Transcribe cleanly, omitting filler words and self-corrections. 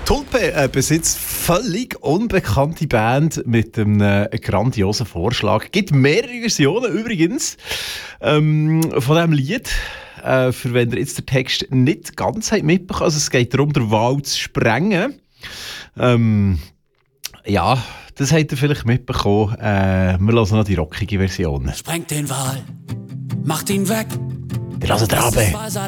Tulpe besitzt völlig unbekannte Band mit einem grandiosen Vorschlag. Es gibt mehrere Versionen übrigens von diesem Lied. Für wenn ihr jetzt den Text nicht ganz mitbekommen. Also es geht darum, den Wald zu sprengen. Ja, das habt ihr vielleicht mitbekommen. Wir hören noch die rockige Version. Sprengt den Wal, macht ihn weg. Wir hören Rabe.